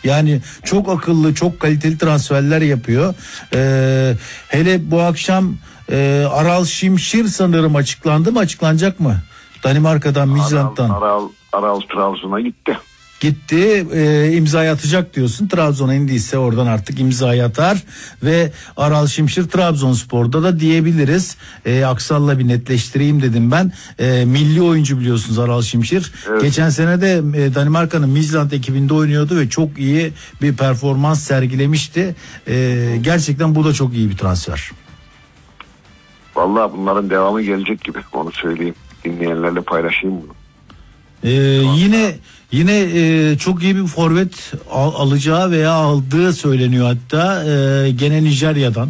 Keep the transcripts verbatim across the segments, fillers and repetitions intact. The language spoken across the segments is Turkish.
Yani çok akıllı, çok kaliteli transferler yapıyor. Ee, hele bu akşam e, Aral Şimşir sanırım açıklandı mı? Açıklanacak mı? Danimarka'dan, Midtjylland'dan. Aral, Aral, Aral Trabzon'a gitti. Gitti, e, imzayı atacak diyorsun. Trabzon'a indiyse oradan artık imzayı atar ve Aral Şimşir Trabzonspor'da da diyebiliriz. E, Aksal'la bir netleştireyim dedim ben. E, milli oyuncu biliyorsunuz Aral Şimşir. Evet. Geçen sene de e, Danimarka'nın Midtjylland ekibinde oynuyordu ve çok iyi bir performans sergilemişti. E, gerçekten bu da çok iyi bir transfer. Vallahi bunların devamı gelecek gibi, onu söyleyeyim. Dinleyenlerle paylaşayım bunu. Ee, yine yine e, çok iyi bir forvet al, alacağı veya aldığı söyleniyor hatta e, gene Nijerya'dan.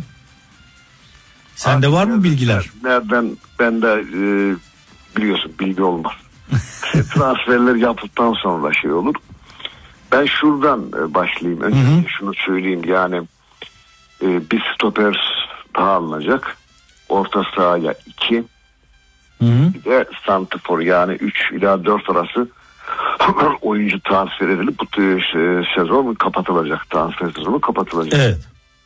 Sende var mı bilgiler? Nereden? Ben de e, biliyorsun bilgi olmaz. Transferler yaptıktan sonra şey olur. Ben şuradan e, başlayayım. Önce hı hı. şunu söyleyeyim, yani e, bir stoper daha alınacak. Orta sahaya iki. Hı hı. Bir de santifor, yani üç ila dört arası oyuncu transfer edilip bu sezon kapatılacak, transfer sezonu kapatılacak. Evet.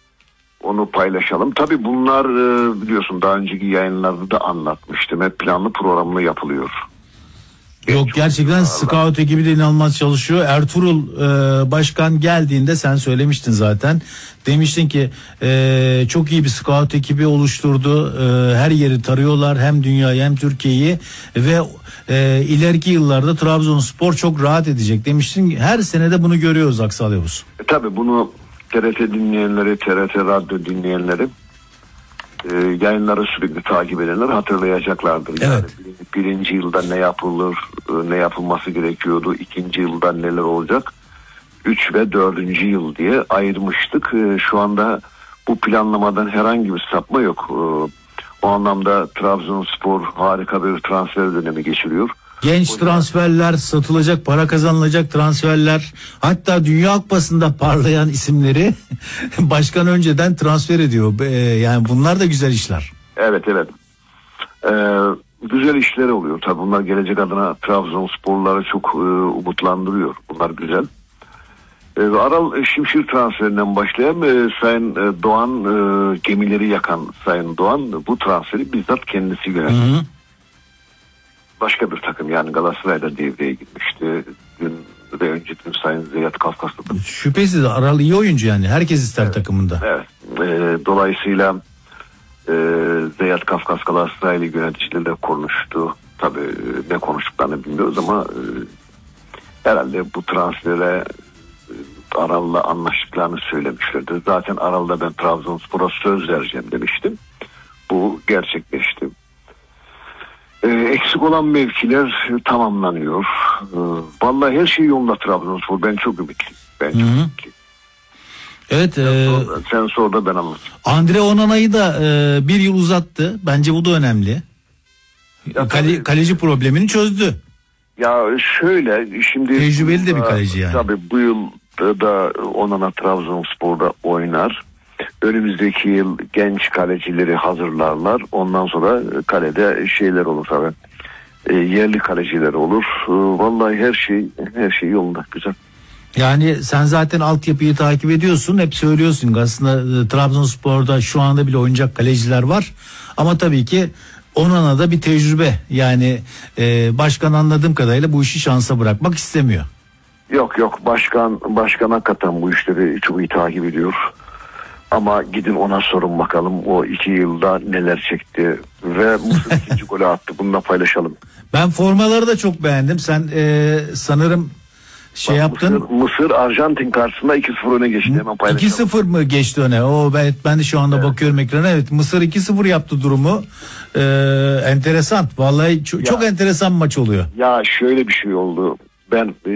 Onu paylaşalım. Tabii bunlar biliyorsun daha önceki yayınlarda da anlatmıştım. Hep planlı programlı yapılıyor. Yok, gerçekten scout ekibi de inanılmaz çalışıyor. Ertuğrul e, başkan geldiğinde sen söylemiştin zaten. Demiştin ki e, çok iyi bir scout ekibi oluşturdu. E, her yeri tarıyorlar, hem dünyayı hem Türkiye'yi ve e, ileriki yıllarda Trabzonspor çok rahat edecek demiştin. Her senede bunu görüyoruz Aksal Yavuz. E, tabii bunu T R T dinleyenleri, T R T radyo dinleyenleri, e, yayınları sürekli takip edenler hatırlayacaklardır. Evet. Yani bir, birinci yılda ne yapılır, ne yapılması gerekiyordu, ikinci yılda neler olacak, üç ve dördüncü yıl diye ayırmıştık. E, şu anda bu planlamadan herhangi bir sapma yok. E, o anlamda Trabzonspor harika bir transfer dönemi geçiriyor. Genç transferler, satılacak, para kazanılacak transferler, hatta Dünya Kupası'nda parlayan isimleri başkan önceden transfer ediyor. Ee, yani bunlar da güzel işler. Evet evet. Ee, güzel işler oluyor. Tabii bunlar gelecek adına Trabzonsporları çok e, umutlandırıyor. Bunlar güzel. Ee, Aral Şimşir transferinden başlayan e, Sayın e, Doğan, e, gemileri yakan Sayın Doğan bu transferi bizzat kendisi yönetiyor. Başka bir takım, yani Galatasaray'da devreye girmişti. Dün ve önce dün Sayın Zeyat Kafkaslı. Şüphesiz Aral iyi oyuncu, yani herkes ister evet, takımında. Evet. E, dolayısıyla e, Zeyat Kafkas Galatasaraylı yöneticileriyle konuştu. Tabii e, ne konuştuklarını bilmiyoruz ama e, herhalde bu transfere e, Aral'la anlaştıklarını söylemişlerdi. Zaten Aral'da ben Trabzonspor'a söz vereceğim demiştim. Bu gerçekleşti. Ee, eksik olan mevkiler tamamlanıyor. Ee, vallahi her şey yolunda Trabzonspor. Ben çok ümitliyim. Ben çok ümitliyim. Evet. Sen, e, sor, sen sor da ben anlatayım. Andre Onana'yı da e, bir yıl uzattı. Bence bu da önemli. Ya, Kale, kaleci problemini çözdü. Ya şöyle şimdi. Tecrübeli de bir kaleci yani. Tabii bu yıl da Onana Trabzonspor'da oynar. Önümüzdeki yıl genç kalecileri hazırlarlar. Ondan sonra kalede şeyler olur tabii. E, yerli kaleciler olur. E, vallahi her şey her şey yolunda, güzel. Yani sen zaten altyapıyı takip ediyorsun. Hep söylüyorsun aslında e, Trabzonspor'da şu anda bile oynayacak kaleciler var. Ama tabii ki Onana'da bir tecrübe. Yani e, başkan anladığım kadarıyla bu işi şansa bırakmak istemiyor. Yok yok, başkan başkan hakikaten bu işleri çok iyi takip ediyor. Ama gidin ona sorun bakalım o iki yılda neler çekti ve Mısır ikinci golü attı. Bunu da paylaşalım. Ben formaları da çok beğendim. Sen e, sanırım şey Bak, yaptın. Mısır, Mısır Arjantin karşısında iki sıfır öne geçti. Hemen paylaşalım. iki sıfır mı geçti öne? O ben, ben de şu anda evet. bakıyorum ekrana. Evet, Mısır iki sıfır yaptı durumu. Ee, enteresan. Vallahi çok, çok enteresan maç oluyor. Ya şöyle bir şey oldu. Ben e,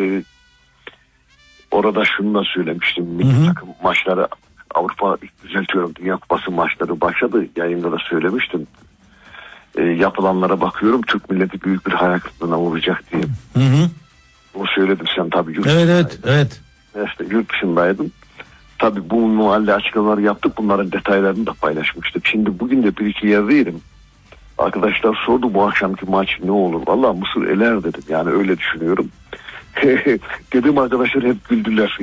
orada şunu da söylemiştim. Milli takım maçları, Avrupa düzeltiyorum, Dünya Kupası maçları başladı. Yayında da söylemiştim. E, yapılanlara bakıyorum. Türk milleti büyük bir hayal kırıklığına uğrayacak diye. Hı hı. Bunu söyledim, sen tabii yurt evet, evet, evet. İşte yurt dışındaydım. Tabii bu muhalli açıklamaları yaptık. Bunların detaylarını da paylaşmıştık. Şimdi bugün de bir iki yerdeydim. Arkadaşlar sordu bu akşamki maç ne olur. Vallahi Mısır eler dedim. Yani öyle düşünüyorum. Dedim, arkadaşlar hep güldüler.